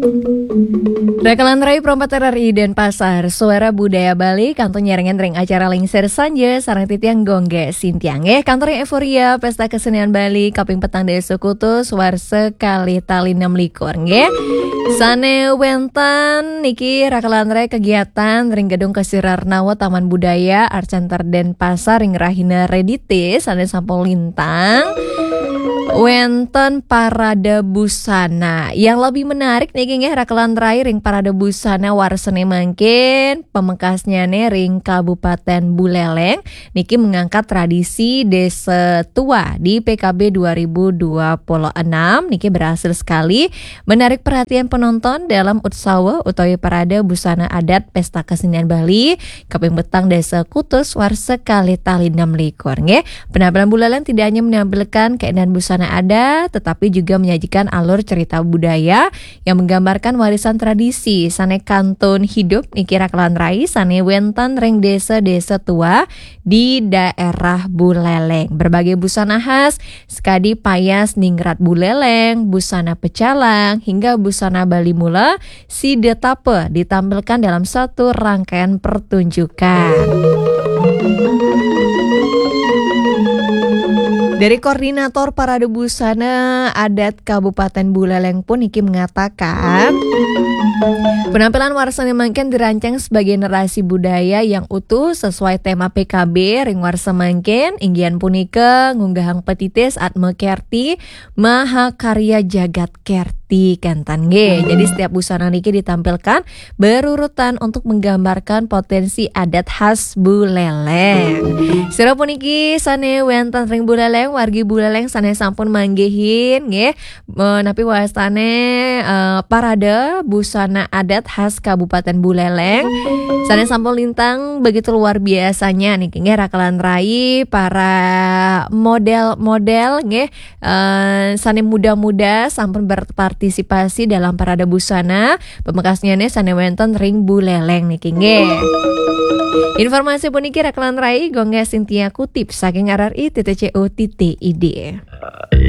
Rekalan Rai Perompat RRI Denpasar, Suara Budaya Bali, kantor nyarengan ring acara lingser sanja, sarang titiang gongge sintiange, kantor yang euforia, pesta kesenian Bali, kaping petang desa kutus, warse kali tali 6 likur, nge. Sane wentan, niki rekalan Rai kegiatan, ring gedung Kesirarnawa Taman Budaya, Arcantar Denpasar, ring Rahina Redite, sane sampul lintang. Wenten parade busana. Yang lebih menarik nih nggih rakalan rai ring parade busana warsene mangkin pemengkasnya nih ring Kabupaten Buleleng niki mengangkat tradisi desa tua di PKB 2026 niki berhasil sekali menarik perhatian penonton dalam utsawa utawi parade busana adat pesta kesenian Bali kaping betang desa Kutus warse kali tali 6 likur nggih. Penampilan Buleleng tidak hanya menampilkan keindahan busana ada, tetapi juga menyajikan alur cerita budaya yang menggambarkan warisan tradisi sane kantun hidup niki rakalan rai sane wentan ring desa-desa tua di daerah Buleleng. Berbagai busana khas, skadi payas ningrat Buleleng, busana pecalang, hingga busana Bali Mula si detape ditampilkan dalam satu rangkaian pertunjukan. Dari Koordinator Parade Busana Adat Kabupaten Buleleng pun Niki mengatakan penampilan warsane mangken dirancang sebagai narasi budaya yang utuh sesuai tema PKB ring warsa mangken inggian punika ngunggahang petitis Atma Kerti Mahakarya Jagat Kerti kantan nggih. Jadi setiap busana niki ditampilkan berurutan untuk menggambarkan potensi adat khas Buleleng. Sira puniki sane wonten ring Buleleng wargi Buleleng sane sampun manggihin nggih menapi wastane parade busana adat khas Kabupaten Buleleng sane sampun lintang begitu luar biasanya niki nggih rakalan rai para model-model nggih sane muda-muda sampun berpartisipasi dalam parade busana pemekasnya nih sane wonten ring Buleleng niki nggih. Informasi puniki rakalan rai gongge Sintia kutip saking RRI.co.id.